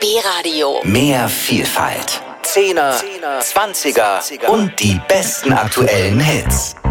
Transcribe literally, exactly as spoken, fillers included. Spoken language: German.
B-Radio. Mehr Vielfalt. Zehner, Zwanziger und die besten aktuellen Hits.